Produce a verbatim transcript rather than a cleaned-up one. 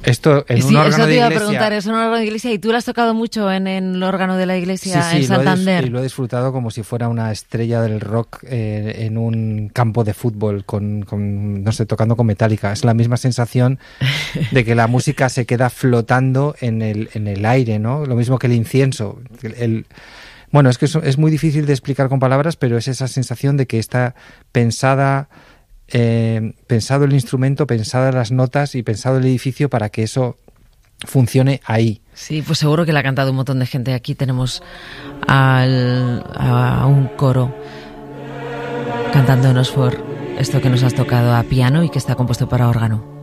Esto en sí, un órgano eso te de iba iglesia. a preguntar, es un órgano de iglesia y tú lo has tocado mucho en, en el órgano de la iglesia sí, sí, en Santander. Lo he, y lo he disfrutado como si fuera una estrella del rock eh, en un campo de fútbol, con, con, no sé, tocando con Metallica. Es la misma sensación de que la música se queda flotando en el, en el aire, ¿no? Lo mismo que el incienso. El, el, bueno, es que es, es muy difícil de explicar con palabras, pero es esa sensación de que está pensada... Eh, pensado el instrumento, pensado las notas y pensado el edificio para que eso funcione ahí. Sí, pues seguro que la ha cantado un montón de gente. Aquí tenemos al, a un coro cantándonos por esto que nos has tocado a piano y que está compuesto para órgano.